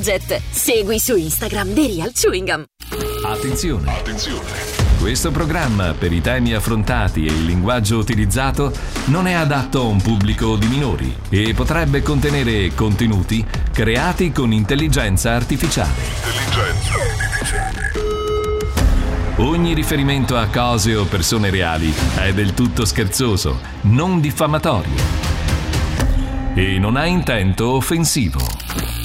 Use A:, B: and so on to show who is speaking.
A: budget. Segui su Instagram The Real Chewing Gum.
B: Attenzione! Questo programma, per i temi affrontati e il linguaggio utilizzato, non è adatto a un pubblico di minori e potrebbe contenere contenuti creati con intelligenza artificiale. Ogni riferimento a cose o persone reali è del tutto scherzoso, non diffamatorio e non ha intento offensivo.